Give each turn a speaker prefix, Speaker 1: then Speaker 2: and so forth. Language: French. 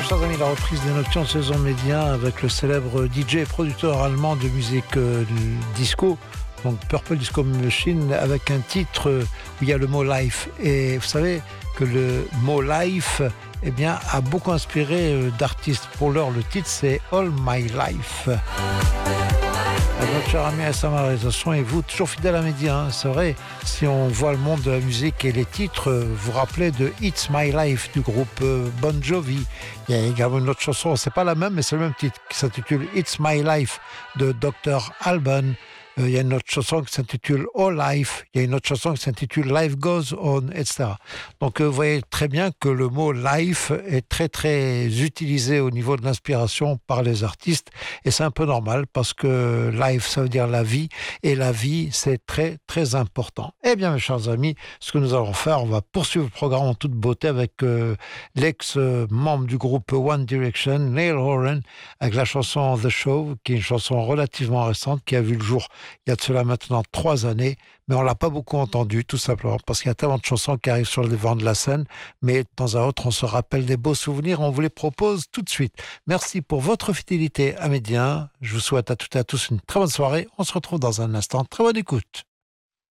Speaker 1: Chers amis, la reprise des Nocturnes saison média avec le célèbre DJ et producteur allemand de musique disco, donc Purple Disco Machine, avec un titre où il y a le mot life. Et vous savez que le mot life a beaucoup inspiré d'artistes. Pour l'heure, le titre c'est All My Life. Notre cher ami à sa réalisation et vous, toujours fidèle à Média, c'est vrai, si on voit le monde de la musique et les titres, vous rappelez de It's My Life du groupe Bon Jovi. Il y a également une autre chanson, c'est pas la même, mais c'est le même titre, qui s'intitule It's My Life de Dr. Alban. Il y a une autre chanson qui s'intitule All Life, il y a une autre chanson qui s'intitule Life Goes On, etc. Donc vous voyez très bien que le mot life est très très utilisé au niveau de l'inspiration par les artistes, et c'est un peu normal parce que life ça veut dire la vie, et la vie c'est très très important. Eh bien mes chers amis, ce que nous allons faire, on va poursuivre le programme en toute beauté avec l'ex-membre du groupe One Direction, Neil Horan, avec la chanson The Show, qui est une chanson relativement récente, qui a vu le jour il y a de cela maintenant 3 années, mais on l'a pas beaucoup entendu, tout simplement, parce qu'il y a tellement de chansons qui arrivent sur le devant de la scène, mais de temps à autre, on se rappelle des beaux souvenirs, on vous les propose tout de suite. Merci pour votre fidélité à Média. Je vous souhaite à toutes et à tous une très bonne soirée. On se retrouve dans un instant. Très bonne écoute.